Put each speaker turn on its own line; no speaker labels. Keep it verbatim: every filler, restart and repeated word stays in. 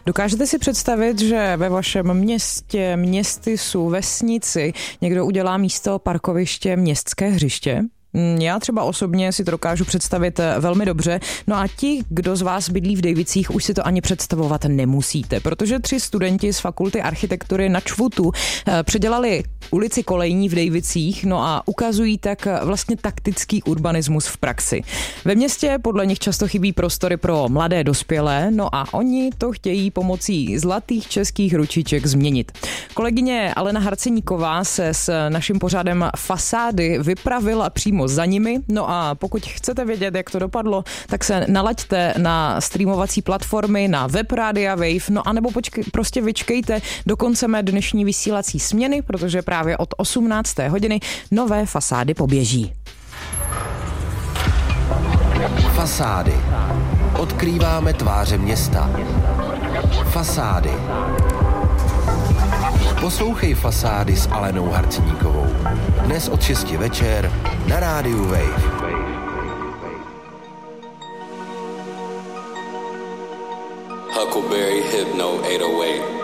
Dokážete si představit, že ve vašem městě, městysu, vesnici někdo udělá místo parkoviště městské hřiště? Já třeba osobně si to dokážu představit velmi dobře. No a ti, kdo z vás bydlí v Dejvicích, už si to ani představovat nemusíte, protože tři studenti z Fakulty architektury na ČVUTu předělali ulici Kolejní v Dejvicích, no a ukazují tak vlastně taktický urbanismus v praxi. Ve městě podle nich často chybí prostory pro mladé dospělé, no a oni to chtějí pomocí zlatých českých ručiček změnit. Kolegyně Alena Harceníková se s naším pořadem Fasády vypravila přímo za nimi, no a pokud chcete vědět, jak to dopadlo, tak se nalaďte na streamovací platformy, na web Rádia Wave, no a nebo počkej, prostě vyčkejte do konce mé dnešní vysílací směny, protože právě od osmnácté hodiny nové Fasády poběží.
Fasády. Odkrýváme tváře města. Fasády. Poslouchej Fasády s Alenou Harceníkovou. Dnes od šesti večer na Rádiu Wave.
Huckleberry Hypno eight oh eight.